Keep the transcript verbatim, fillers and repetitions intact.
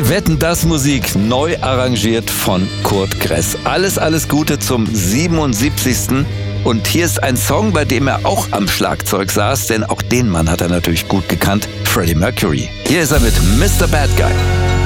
Wetten, das Musik neu arrangiert von Kurt Kress. Alles, alles Gute zum siebenundsiebzigsten Und hier ist ein Song, bei dem er auch am Schlagzeug saß, denn auch den Mann hat er natürlich gut gekannt, Freddie Mercury. Hier ist er mit Mister Bad Guy.